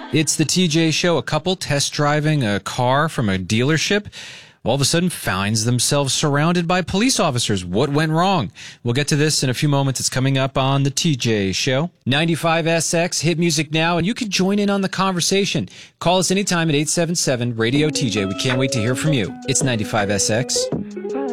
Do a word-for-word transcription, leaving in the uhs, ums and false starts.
It's the T J Show. A couple test driving a car from a dealership all of a sudden finds themselves surrounded by police officers. What went wrong? We'll get to this in a few moments. It's coming up on the T J Show. ninety-five S X, hit music now, and you can join in on the conversation. Call us anytime at eight seven seven, radio T J. We can't wait to hear from you. It's ninety-five S X.